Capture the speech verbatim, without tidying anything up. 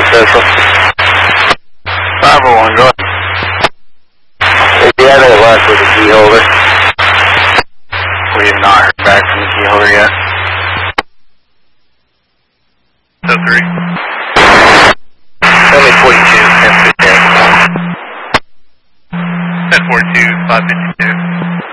Central. five oh one, go ahead. Yeah, they left with the key holder. We have not heard back from the key holder yet. So three. Tell me forty-two, ten fifty. ten forty-two, five fifty-two.